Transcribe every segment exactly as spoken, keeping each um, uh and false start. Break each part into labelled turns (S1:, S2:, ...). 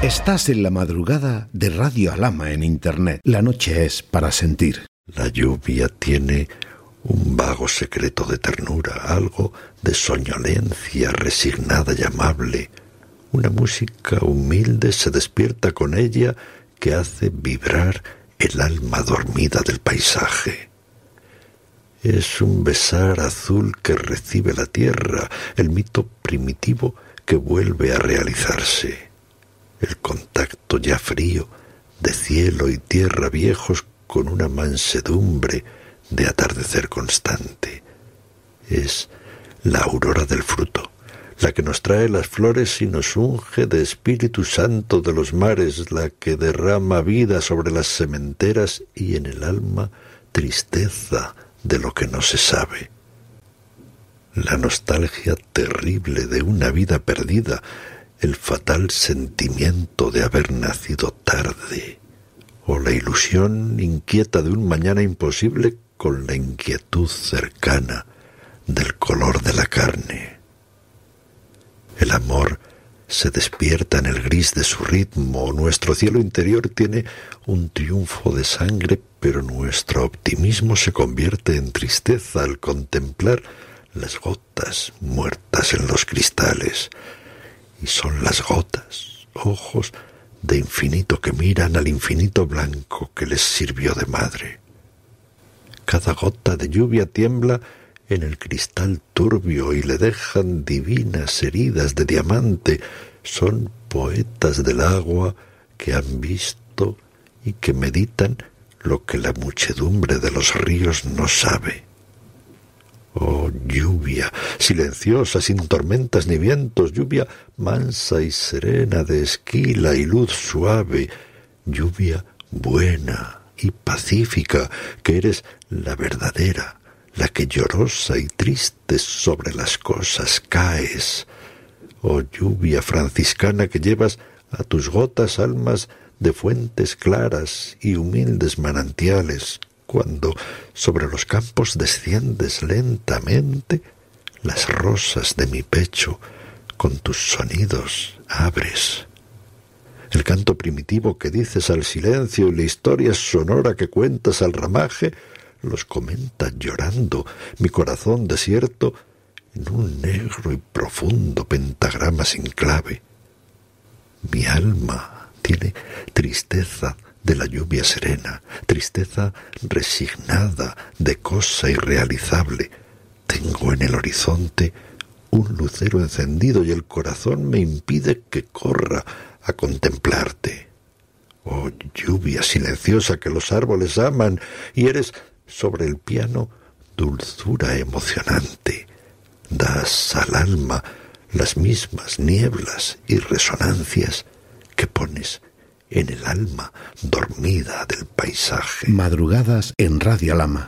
S1: Estás en la madrugada de Radio Alhama en Internet. La noche es para sentir.
S2: La lluvia tiene un vago secreto de ternura, algo de soñolencia resignada y amable. Una música humilde se despierta con ella que hace vibrar el alma dormida del paisaje. Es un besar azul que recibe la tierra, el mito primitivo que vuelve a realizarse. El contacto ya frío de cielo y tierra viejos con una mansedumbre de atardecer constante. Es la aurora del fruto, la que nos trae las flores y nos unge de Espíritu Santo de los mares, la que derrama vida sobre las sementeras y en el alma tristeza de lo que no se sabe. La nostalgia terrible de una vida perdida, el fatal sentimiento de haber nacido tarde, o la ilusión inquieta de un mañana imposible con la inquietud cercana del color de la carne. El amor se despierta en el gris de su ritmo, nuestro cielo interior tiene un triunfo de sangre, pero nuestro optimismo se convierte en tristeza al contemplar las gotas muertas en los cristales. Y son las gotas, ojos de infinito que miran al infinito blanco que les sirvió de madre. Cada gota de lluvia tiembla en el cristal turbio y le dejan divinas heridas de diamante. Son poetas del agua que han visto y que meditan lo que la muchedumbre de los ríos no sabe. Oh, lluvia, silenciosa, sin tormentas ni vientos, lluvia mansa y serena, de esquila y luz suave, lluvia buena y pacífica, que eres la verdadera, la que llorosa y triste sobre las cosas caes. Oh, lluvia franciscana que llevas a tus gotas almas de fuentes claras y humildes manantiales, cuando sobre los campos desciendes lentamente, las rosas de mi pecho con tus sonidos abres. El canto primitivo que dices al silencio y la historia sonora que cuentas al ramaje, los comentas llorando mi corazón desierto en un negro y profundo pentagrama sin clave. Mi alma tiene tristeza de la lluvia serena, tristeza resignada de cosa irrealizable. Tengo en el horizonte un lucero encendido y el corazón me impide que corra a contemplarte. Oh, lluvia silenciosa que los árboles aman, y eres sobre el piano dulzura emocionante. Das al alma las mismas nieblas y resonancias que pones en el alma dormida del paisaje.
S1: Madrugadas en Radio Alhama.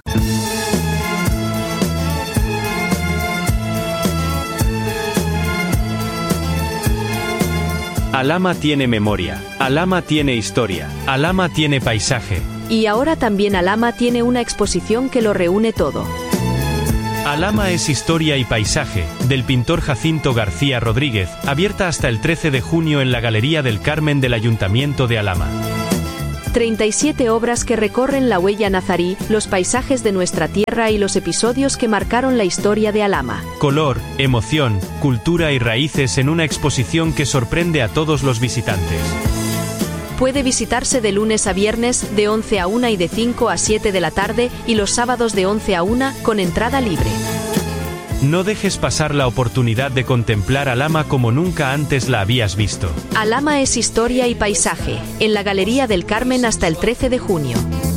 S3: Alhama tiene memoria, Alhama tiene historia, Alhama tiene paisaje.
S4: Y ahora también Alhama tiene una exposición que lo reúne todo.
S3: Alhama es historia y paisaje, del pintor Jacinto García Rodríguez, abierta hasta el trece de junio en la Galería del Carmen del Ayuntamiento de Alhama.
S4: treinta y siete obras que recorren la huella nazarí, los paisajes de nuestra tierra y los episodios que marcaron la historia de Alhama.
S3: Color, emoción, cultura y raíces en una exposición que sorprende a todos los visitantes.
S4: Puede visitarse de lunes a viernes de once a una y de cinco a siete de la tarde y los sábados de once a una con entrada libre.
S3: No dejes pasar la oportunidad de contemplar Alhama como nunca antes la habías visto.
S4: Alhama es historia y paisaje, en la Galería del Carmen hasta el trece de junio.